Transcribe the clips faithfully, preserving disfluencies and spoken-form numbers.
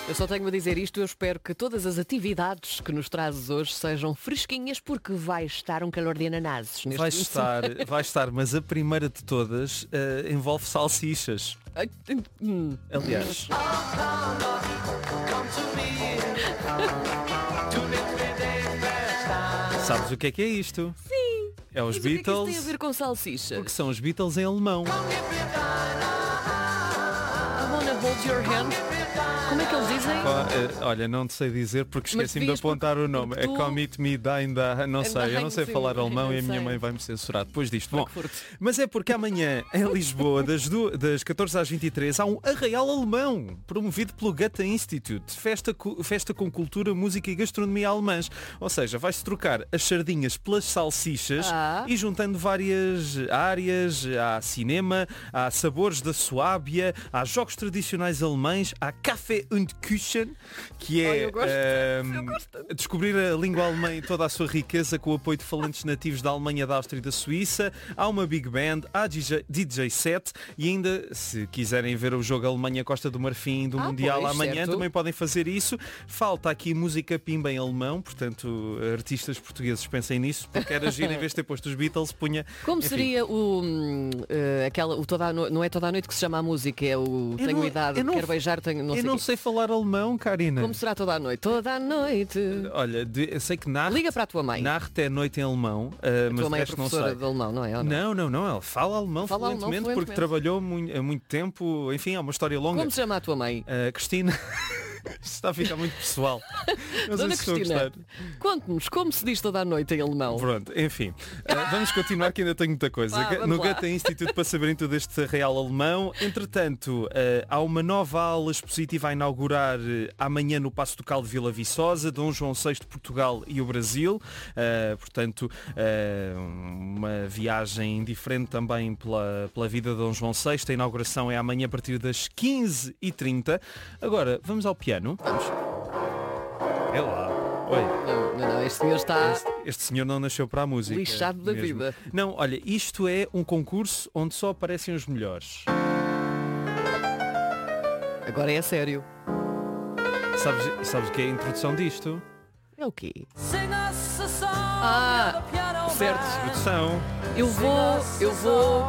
Eu só tenho a dizer isto, eu espero que todas as atividades que nos trazes hoje sejam fresquinhas, porque vai estar um calor de ananases neste Vai fim de estar, semana. vai estar, mas a primeira de todas eh, envolve salsichas. Ai, hum. Aliás, sabes o que é que é isto? Sim. É os Mas o que é que isto Beatles, tem a ver com salsichas? porque são os Beatles em alemão. I wanna hold your hand. Como é que eles dizem? Co- eh, Olha, não te sei dizer porque Mas esqueci-me de devias, apontar porque- o nome. porque É tu- Commit Me Dain da. Não sei, eu não sei sim, falar alemão e a não minha sei. mãe vai-me censurar depois disto. Bom, Frankfurt. mas é porque amanhã, em Lisboa, das, du- das catorze às vinte e três, há um Arraial Alemão, promovido pelo Goethe Institute. Festa, cu- festa com cultura, música e gastronomia alemãs. Ou seja, vai-se trocar as sardinhas pelas salsichas Ah. e juntando várias áreas. Há cinema, há sabores da Suábia, há jogos tradicionais alemães, há Café und Küchen, que é Ai, eu gosto, ehm, eu gosto. descobrir a língua alemã e toda a sua riqueza com o apoio de falantes nativos da Alemanha, da Áustria e da Suíça. Há uma Big Band, há D J, D J set e ainda, se quiserem ver o jogo Alemanha-Costa do Marfim do Ah, Mundial pois, amanhã, certo. também podem fazer isso. Falta aqui música pimba em alemão, portanto, artistas portugueses pensem nisso, porque era giro, em vez de ter posto os Beatles, punha... Como enfim. seria o, hum, eh, aquela, o toda a no... não é toda a noite que se chama a música, é o Eu tenho não- idade, eu não- quero beijar, tenho não Eu sei não quê. sei falar alemão, Karina. Como será toda a noite? Toda a noite. Olha, de- eu sei que Nacht, Liga para a tua mãe. Nacht é noite em alemão, ah, A mas tua de mãe é resto não professora sei. de alemão, não é? Ou não? Não, não, não, ela fala alemão Fala alemão fluentemente, porque fluentemente. trabalhou mui- há muito tempo, enfim, é uma história longa. Como se chama a tua mãe? Ah, Cristina, isto está a ficar muito pessoal. Não sei Dona se estou a Cristina, gostar. conte-nos como se diz toda a noite em alemão. Pronto, enfim, ah, vamos continuar que ainda tenho muita coisa. Vá, vamos no lá. Goethe Instituto para saberem tudo este real alemão. Entretanto, ah, há uma nova aula expositiva a inaugurar ah, amanhã no Paço do Cal de Vila Viçosa, Dom João sexto de Portugal e o Brasil. Ah, portanto, ah, uma viagem diferente também pela, pela vida de Dom João sexto. A inauguração é amanhã a partir das quinze e trinta. Agora, vamos ao piano. Vamos. É lá. Oi. Não, não, não, este senhor está... Este, este senhor não nasceu para a música. Lixado da mesmo. vida. Não, olha, isto é um concurso onde só aparecem os melhores. Agora é a sério. Sabes, sabes o que é a introdução disto? É o quê? Ah, certo. Introdução. Eu vou, eu vou,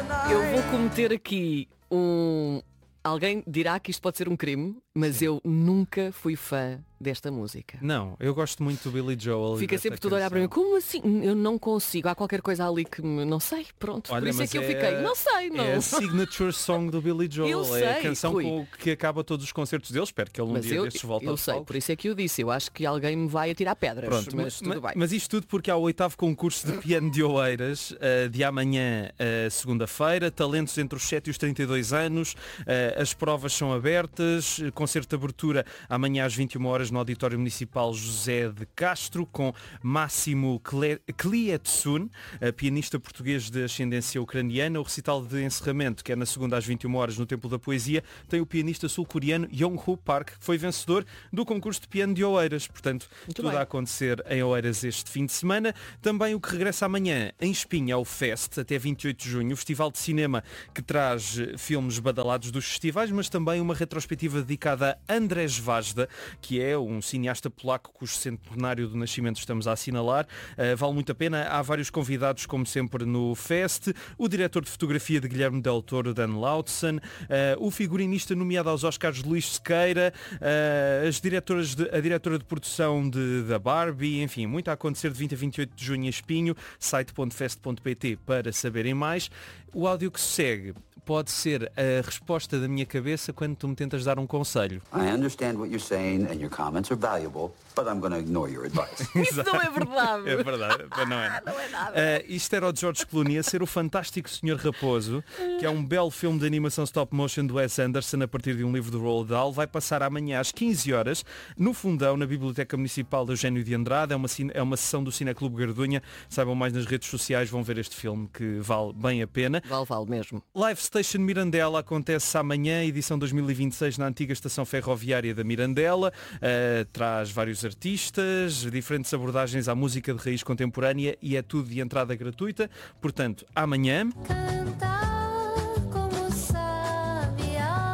eu vou cometer aqui um... Alguém dirá que isto pode ser um crime, mas eu nunca fui fã desta música. Não, eu gosto muito do Billy Joel. e Fica desta sempre tudo a olhar para mim, canção. como assim? Eu não consigo, há qualquer coisa ali que me... não sei, pronto. Olha, Por isso é mas que eu fiquei, não sei, não. É a signature song do Billy Joel. Eu é a sei, canção Rui. com que acaba todos os concertos dele. Espero que ele um Mas dia eu, destes volte eu ao sei, palco. por isso é que eu disse, eu acho que alguém me vai atirar pedras, Pronto, mas tudo bem. Mas isto tudo porque há o oitavo concurso de piano de Oeiras, uh, de amanhã a segunda-feira, talentos entre os sete e os trinta e dois anos, uh, as provas são abertas, uh, concerto de abertura amanhã às vinte e uma horas no Auditório Municipal José de Castro, com Máximo Kle- Klietsun, uh, pianista português de ascendência ucraniana. O recital de encerramento, que é na segunda às vinte e uma horas no Templo da Poesia, tem o pianista sul-coreano Yong-Hoo Park, que foi vencedor do concurso de piano de Oeiras. Portanto, Muito tudo bem. a acontecer em Oeiras este fim de semana. Também o que regressa amanhã em Espinho é o Fest, até vinte e oito de junho, o festival de cinema que traz eh, filmes badalados dos festivais, mas também uma retrospectiva dedicada a Andrzej Wajda, que é um cineasta polaco cujo centenário do nascimento estamos a assinalar. Uh, vale muito a pena. Há vários convidados, como sempre, no Fest. O diretor de fotografia de Guilherme Del Toro, Dan Lautzen, uh, o figurinista nomeado aos Oscars, Luís Sequeira, uh, as diretoras de, a diretora de produção de, da Barbie, enfim, muito a acontecer de vinte a vinte e oito de junho em Espinho, site ponto fest ponto pt para saberem mais. O áudio que se segue pode ser a resposta da minha cabeça quando tu me tentas dar um conselho. I understand what you're saying and your comments are valuable, but I'm going to ignore your advice. Isso não é verdade. É verdade, mas não é. Não é nada. Uh, isto era o George Clooney a ser o fantástico senhor Raposo, que é um belo filme de animação stop motion do Wes Anderson a partir de um livro do Roald Dahl. Vai passar amanhã às quinze horas no Fundão, na Biblioteca Municipal de Eugénio de Andrade. É uma, cine- é uma sessão do Cineclube Gardunha. Saibam mais nas redes sociais, vão ver este filme que vale bem a pena. Vale, vale mesmo. Live Station Mirandela acontece amanhã, edição dois mil e vinte e seis, na antiga estação ferroviária da Mirandela. Uh, traz vários artistas, diferentes abordagens à música de raiz contemporânea e é tudo de entrada gratuita. Portanto, amanhã... Cantar como sabiá.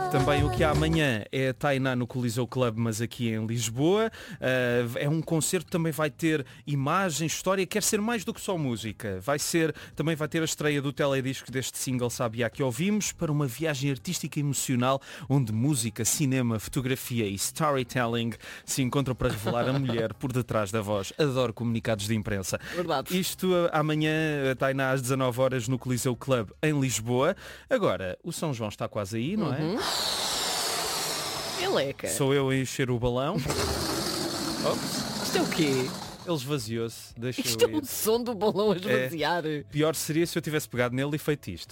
Também o que há amanhã é a Tainá no Coliseu Club, mas aqui em Lisboa. Uh, é um concerto que também vai ter imagem, história, quer ser mais do que só música. Vai ser, também vai ter a estreia do teledisco deste single Sabiá que ouvimos, para uma viagem artística e emocional onde música, cinema, fotografia e storytelling se encontram para revelar a mulher por detrás da voz. Adoro comunicados de imprensa. Verdade. Isto uh, amanhã, a Tainá às dezanove horas no Coliseu Club em Lisboa. Agora, o São João está quase aí, não é? Uhum. Eleca. Sou eu a encher o balão. Ops. Isto é o quê? Ele esvaziou-se. Deixa Isto é eu um ir. som do balão a esvaziar. É. Pior seria se eu tivesse pegado nele e feito isto.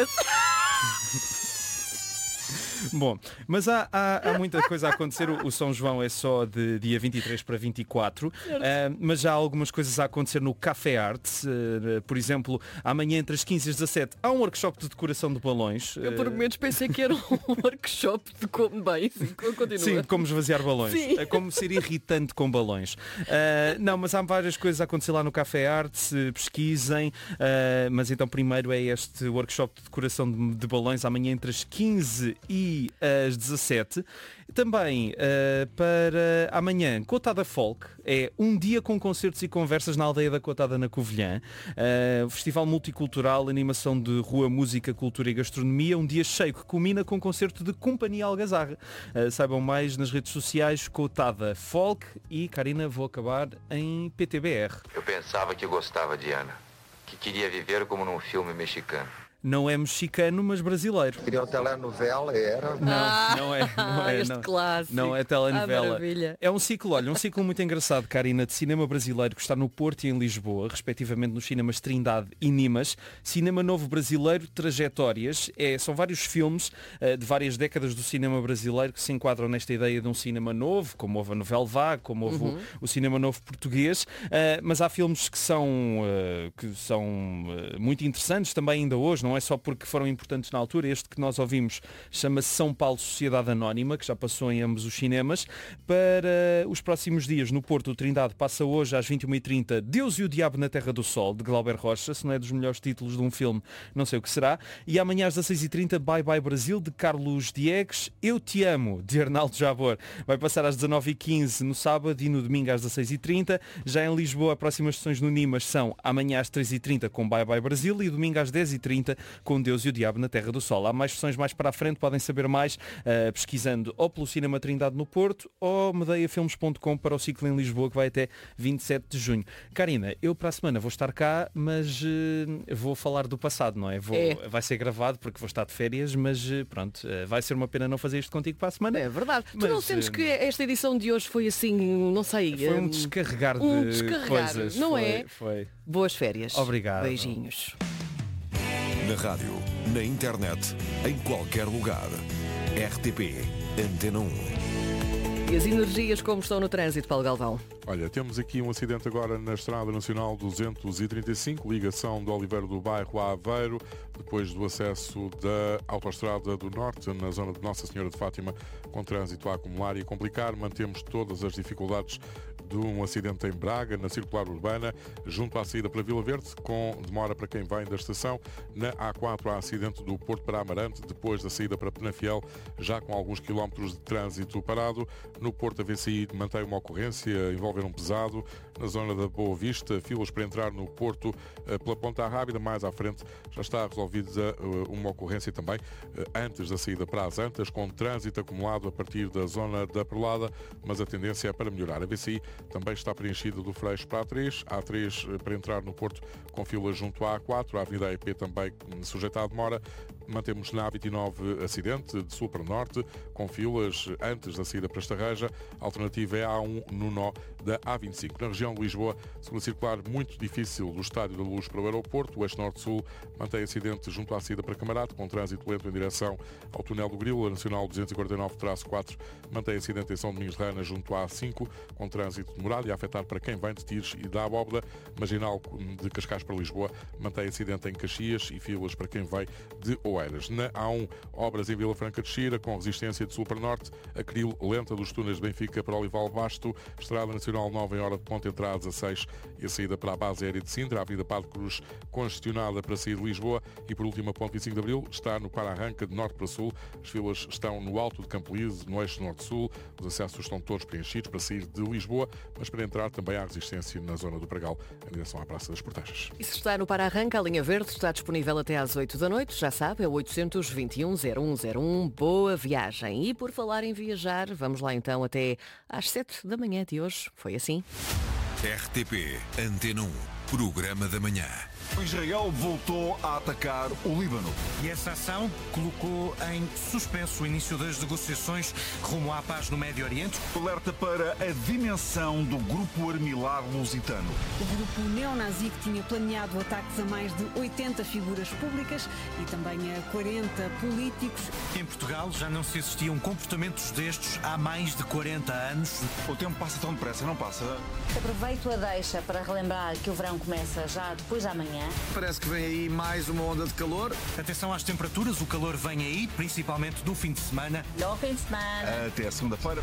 Bom, mas há, há, há muita coisa a acontecer. O, o São João é só de dia vinte e três para vinte e quatro, uh, mas já há algumas coisas a acontecer no Café Arts. Uh, por exemplo, amanhã entre as quinze e as dezassete há um workshop de decoração de balões. Eu por momentos pensei que era um workshop de como bem, sim, continua. Sim, de como esvaziar balões. Sim. É como ser irritante com balões. Uh, não, mas há várias coisas a acontecer lá no Café Arts, pesquisem. Uh, mas então primeiro é este workshop de decoração de, de balões amanhã entre as quinze e às dezassete. Também uh, para amanhã, Cotada Folk, é um dia com concertos e conversas na aldeia da Cotada, na Covilhã. Uh, festival multicultural, animação de rua, música, cultura e gastronomia. Um dia cheio que culmina com concerto de Companhia Algazarra. Uh, saibam mais nas redes sociais, Cotada Folk. E, Karina, vou acabar em P T B R. Eu pensava que gostava de Ana, que queria viver como num filme mexicano. Não é mexicano, mas brasileiro. Queria uma telenovela, era. Não, Ah, não é. Não é, este não. clássico. Não é Ah, telenovela. maravilha. É um ciclo, olha, um ciclo muito engraçado, Karina, de cinema brasileiro que está no Porto e em Lisboa, respectivamente nos cinemas Trindade e Nimas. Cinema Novo Brasileiro, Trajetórias. É, são vários filmes uh, de várias décadas do cinema brasileiro que se enquadram nesta ideia de um cinema novo, como houve a novela Vague, como houve uhum. o, o cinema novo português. Uh, mas há filmes que são, uh, que são uh, muito interessantes também ainda hoje, não é só porque foram importantes na altura. Este que nós ouvimos chama-se São Paulo Sociedade Anónima, que já passou em ambos os cinemas. Para os próximos dias, no Porto, o Trindade passa hoje às vinte e uma e trinta Deus e o Diabo na Terra do Sol, de Glauber Rocha. Se não é dos melhores títulos de um filme, não sei o que será. E amanhã às dezasseis e trinta Bye Bye Brasil, de Carlos Diegues. Eu Te Amo, de Arnaldo Jabor. Vai passar às dezanove e quinze no sábado e no domingo às dezasseis e trinta. Já em Lisboa, as próximas sessões no Nimas são amanhã às três e trinta com Bye Bye Brasil e domingo às dez e trinta com Deus e o Diabo na Terra do Sol. Há mais sessões mais para a frente, podem saber mais uh, pesquisando ou pelo Cinema Trindade no Porto ou medeia filmes ponto com para o ciclo em Lisboa, que vai até vinte e sete de junho. Karina, eu para a semana vou estar cá, mas uh, vou falar do passado, não é? Vou, é? Vai ser gravado porque vou estar de férias, mas uh, pronto, uh, vai ser uma pena não fazer isto contigo para a semana. É verdade. Mas, tu não sentes uh, que esta edição de hoje foi assim, não sei... Foi um um descarregar de um descarregar, coisas. não foi, é? Foi. Boas férias. Obrigado. Beijinhos. Na rádio, na internet, em qualquer lugar. R T P Antena um. E as energias como estão no trânsito, Paulo Galvão? Olha, temos aqui um acidente agora na Estrada Nacional duzentos e trinta e cinco, ligação de Oliveira do Bairro a Aveiro, depois do acesso da Autoestrada do Norte, na zona de Nossa Senhora de Fátima, com trânsito a acumular e a complicar. Mantemos todas as dificuldades de um acidente em Braga, na circular urbana, junto à saída para Vila Verde, com demora para quem vem da estação. Na A quatro há acidente do Porto para Amarante, depois da saída para Penafiel, já com alguns quilómetros de trânsito parado. No Porto, a V C I mantém uma ocorrência envolvendo um pesado. Na zona da Boa Vista, filas para entrar no Porto pela Ponta Rábida. Mais à frente já está resolvida uma ocorrência também antes da saída para as Antas, com trânsito acumulado a partir da zona da Perlada, mas a tendência é para melhorar. A V C I também está preenchida do Freixo para a A três, A três para entrar no Porto com filas junto à A quatro, a Avenida E P também sujeita à demora. Mantemos na A vinte e nove acidente de sul para norte, com filas antes da saída para Estarreja. A alternativa é a A um no nó da A vinte e cinco. Na região de Lisboa, segunda circular muito difícil do Estádio da Luz para o aeroporto. O eixo norte-sul mantém acidente junto à saída para Camarate, com trânsito lento em direção ao túnel do Grilo. A Nacional duzentos e quarenta e nove quatro mantém acidente em São Domingos de Rana junto à A cinco, com trânsito demorado e a afetar para quem vem de Tires e da Abóbora. Marginal de Cascais para Lisboa mantém acidente em Caxias e filas para quem vem de Oeiras. Na A um, obras em Vila Franca de Xira, com resistência de sul para norte. A Cril lenta dos túneis de Benfica para Olival Basto. Estrada Nacional Nacional nove em hora de ponta, entrada dezasseis e a saída para a base aérea de Sintra. A Avenida Padre Cruz congestionada para sair de Lisboa. E por último, a ponte vinte e cinco de Abril está no para-arranca de norte para sul. As filas estão no alto de Campo Lise, no eixo norte-sul. Os acessos estão todos preenchidos para sair de Lisboa, mas para entrar também há resistência na zona do Pragal, em direção à Praça das Portagens. E se está no para-arranca, a linha verde está disponível até às oito da noite. Já sabe, é oitocentos e vinte e um, zero um zero um. Boa viagem. E por falar em viajar, vamos lá então até às sete da manhã de hoje. Foi assim. R T P Antena um, Programa da Manhã. Israel voltou a atacar o Líbano. E essa ação colocou em suspenso o início das negociações rumo à paz no Médio Oriente. Alerta para a dimensão do grupo armilar lusitano. O grupo neonazi que tinha planeado ataques a mais de oitenta figuras públicas e também a quarenta políticos. Em Portugal já não se assistiam comportamentos destes há mais de quarenta anos. O tempo passa tão depressa, não passa? Aproveito a deixa para relembrar que o verão começa já depois da manhã. Parece que vem aí mais uma onda de calor. Atenção às temperaturas, o calor vem aí, principalmente no fim de semana. No fim de semana. Até a segunda-feira.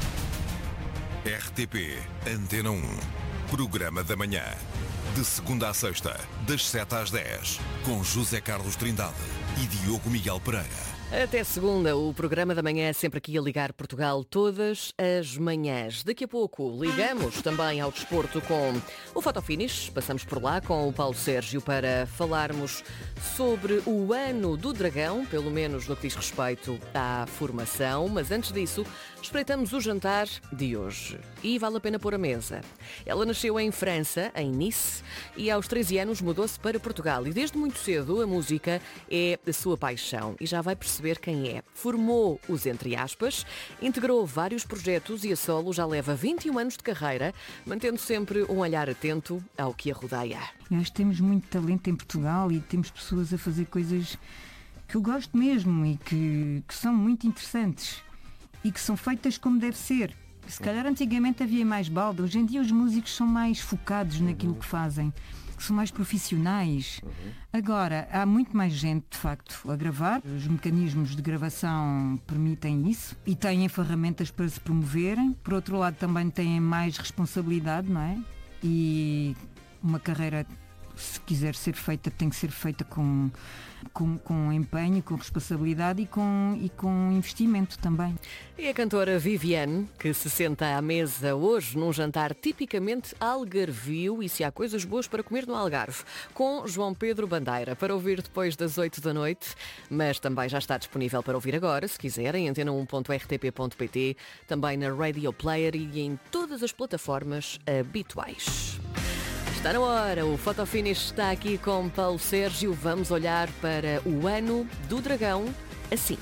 R T P Antena um, Programa da Manhã. De segunda à sexta, das sete às dez, com José Carlos Trindade e Diogo Miguel Pereira. Até segunda, o programa da manhã é sempre aqui a ligar Portugal todas as manhãs. Daqui a pouco ligamos também ao desporto com o Fotofinish. Passamos por lá com o Paulo Sérgio para falarmos sobre o ano do dragão, pelo menos no que diz respeito à formação. Mas antes disso, espreitamos o jantar de hoje. E vale a pena pôr a mesa. Ela nasceu em França, em Nice, e aos treze anos mudou-se para Portugal. E desde muito cedo a música é a sua paixão. E já vai perceber quem é. Formou os entre aspas, integrou vários projetos e a solo já leva vinte e um anos de carreira, mantendo sempre um olhar atento ao que a rodeia. Eu acho que temos muito talento em Portugal e temos pessoas a fazer coisas que eu gosto mesmo e que, que são muito interessantes e que são feitas como deve ser. Se calhar antigamente havia mais balda, hoje em dia os músicos são mais focados naquilo que fazem, são mais profissionais. Agora, há muito mais gente, de facto, a gravar. Os mecanismos de gravação permitem isso e têm ferramentas para se promoverem. Por outro lado, também têm mais responsabilidade, não é? E uma carreira, se quiser ser feita, tem que ser feita com, com, com empenho, com responsabilidade e com, e com investimento também. E a cantora Viviane, que se senta à mesa hoje num jantar tipicamente algarvio, e se há coisas boas para comer no Algarve, com João Pedro Bandeira, para ouvir depois das oito da noite, mas também já está disponível para ouvir agora, se quiserem, antena um ponto r t p ponto p t, também na Radio Player e em todas as plataformas habituais. Está na hora, o Fotofinish está aqui com Paulo Sérgio. Vamos olhar para o ano do dragão assim.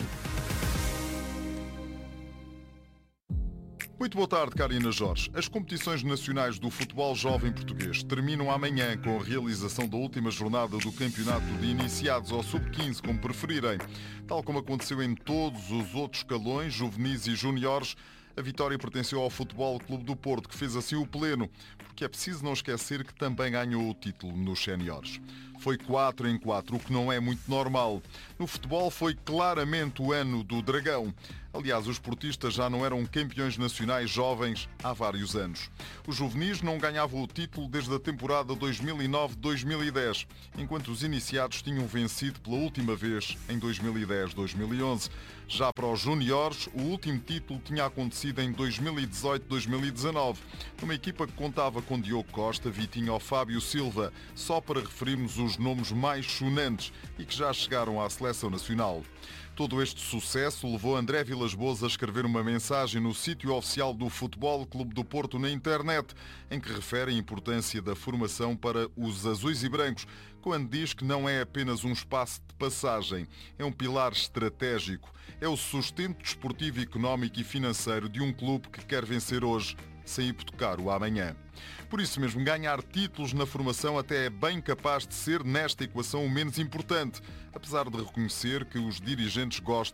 Muito boa tarde, Karina Jorge. As competições nacionais do futebol jovem português terminam amanhã com a realização da última jornada do campeonato de iniciados ao sub quinze, como preferirem. Tal como aconteceu em todos os outros escalões, juvenis e júniores, a vitória pertenceu ao Futebol Clube do Porto, que fez assim o pleno, porque é preciso não esquecer que também ganhou o título nos séniores. Foi quatro em quatro, o que não é muito normal. No futebol foi claramente o ano do dragão. Aliás, os portistas já não eram campeões nacionais jovens há vários anos. Os juvenis não ganhavam o título desde a temporada dois mil e nove dois mil e dez, enquanto os iniciados tinham vencido pela última vez em dois mil e dez dois mil e onze. Já para os júniores, o último título tinha acontecido em dois mil e dezoito dois mil e dezanove, numa equipa que contava com Diogo Costa, Vitinho ou Fábio Silva, só para referirmos os nomes mais sonantes e que já chegaram à seleção nacional. Todo este sucesso levou André Vilas-Boas a escrever uma mensagem no sítio oficial do Futebol Clube do Porto na internet, em que refere a importância da formação para os azuis e brancos, quando diz que não é apenas um espaço de passagem, é um pilar estratégico, é o sustento desportivo, económico e financeiro de um clube que quer vencer hoje, sem hipotecar o amanhã. Por isso mesmo, ganhar títulos na formação até é bem capaz de ser, nesta equação, o menos importante, apesar de reconhecer que os dirigentes gostam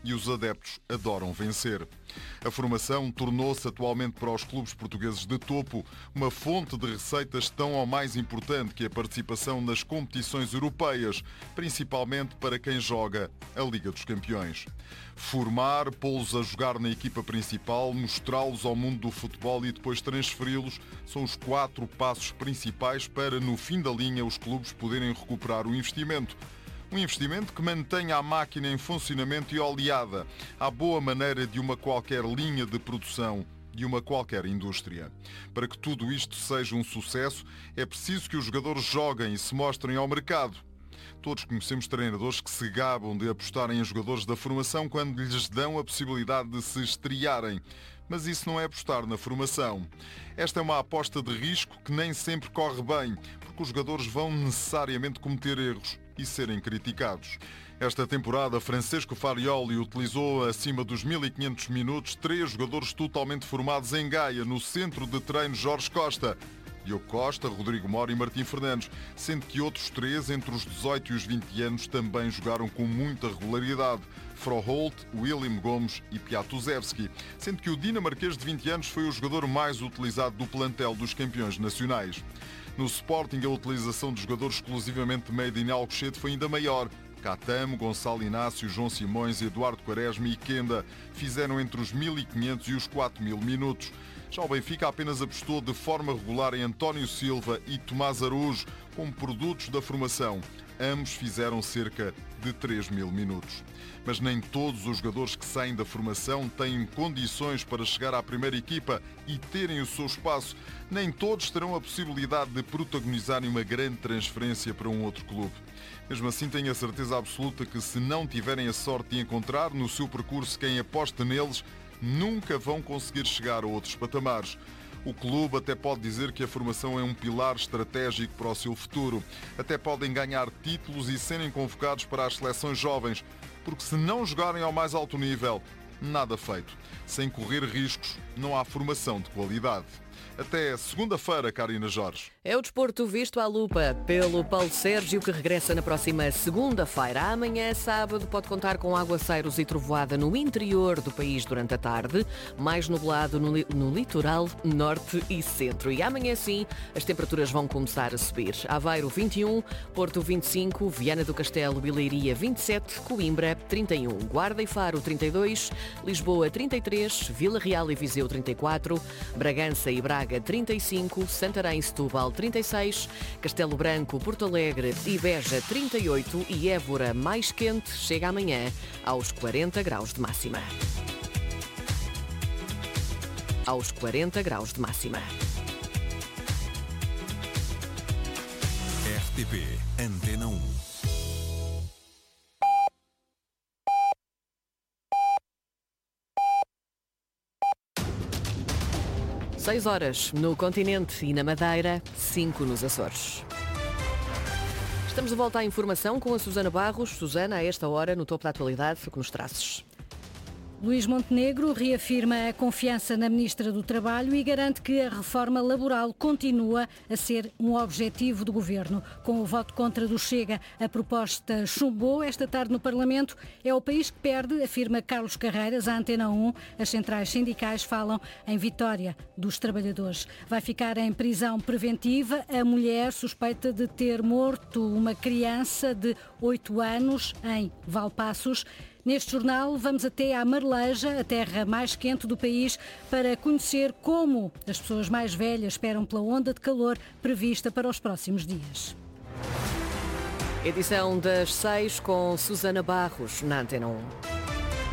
e os adeptos adoram vencer. A formação tornou-se atualmente para os clubes portugueses de topo uma fonte de receitas tão ou mais importante que a participação nas competições europeias, principalmente para quem joga a Liga dos Campeões. Formar, pô-los a jogar na equipa principal, mostrá-los ao mundo do futebol e depois transferi-los são os quatro passos principais para, no fim da linha, os clubes poderem recuperar o investimento. Um investimento que mantenha a máquina em funcionamento e oleada, à boa maneira de uma qualquer linha de produção, de uma qualquer indústria. Para que tudo isto seja um sucesso, é preciso que os jogadores joguem e se mostrem ao mercado. Todos conhecemos treinadores que se gabam de apostarem em jogadores da formação quando lhes dão a possibilidade de se estrearem. Mas isso não é apostar na formação. Esta é uma aposta de risco que nem sempre corre bem, porque os jogadores vão necessariamente cometer erros e serem criticados. Esta temporada, Francesco Farioli utilizou acima dos mil e quinhentos minutos três jogadores totalmente formados em Gaia, no centro de treino Jorge Costa. Diogo Costa, Rodrigo Mora e Martim Fernandes, sendo que outros três, entre os dezoito e os vinte anos, também jogaram com muita regularidade. Froholt, William Gomes e Piatuzewski, sendo que o dinamarquês de vinte anos foi o jogador mais utilizado do plantel dos campeões nacionais. No Sporting, a utilização de jogadores exclusivamente made in Alcochete foi ainda maior. Catamo, Gonçalo Inácio, João Simões, Eduardo Quaresma e Kenda fizeram entre os mil e quinhentos e os quatro mil minutos. Já o Benfica apenas apostou de forma regular em António Silva e Tomás Araújo como produtos da formação. Ambos fizeram cerca de três mil minutos. Mas nem todos os jogadores que saem da formação têm condições para chegar à primeira equipa e terem o seu espaço. Nem todos terão a possibilidade de protagonizarem uma grande transferência para um outro clube. Mesmo assim, tenho a certeza absoluta que, se não tiverem a sorte de encontrar no seu percurso quem aposta neles, nunca vão conseguir chegar a outros patamares. O clube até pode dizer que a formação é um pilar estratégico para o seu futuro. Até podem ganhar títulos e serem convocados para as seleções jovens, porque se não jogarem ao mais alto nível, nada feito. Sem correr riscos, não há formação de qualidade. Até segunda-feira, Karina Jorge. É o desporto visto à lupa pelo Paulo Sérgio, que regressa na próxima segunda-feira. Amanhã, sábado, pode contar com aguaceiros e trovoada no interior do país durante a tarde, mais nublado no, li- no litoral norte e centro. E amanhã, sim, as temperaturas vão começar a subir. Aveiro, vinte e um, Porto, vinte e cinco, Viana do Castelo e Leiria, vinte e sete, Coimbra, trinta e um, Guarda e Faro, trinta e dois, Lisboa, trinta e três, Vila Real e Viseu, trinta e quatro, Bragança e Braga, trinta e cinco, Santarém e Setúbal, trinta e seis, Castelo Branco, Porto Alegre e Beja, trinta e oito e Évora, mais quente, chega amanhã aos quarenta graus de máxima. Aos quarenta graus de máxima. R T P Antena um. seis horas no continente e na Madeira, cinco nos Açores. Estamos de volta à informação com a Susana Barros. Susana, a esta hora, no topo da atualidade, o que nos trazes? Luís Montenegro reafirma a confiança na Ministra do Trabalho e garante que a reforma laboral continua a ser um objetivo do Governo. Com o voto contra do Chega, a proposta chumbou esta tarde no Parlamento. É o país que perde, afirma Carlos Carreiras, à Antena um. As centrais sindicais falam em vitória dos trabalhadores. Vai ficar em prisão preventiva a mulher suspeita de ter morto uma criança de oito anos em Valpaços. Neste jornal vamos até à Marleja, a terra mais quente do país, para conhecer como as pessoas mais velhas esperam pela onda de calor prevista para os próximos dias. Edição das seis com Susana Barros, na Antena um.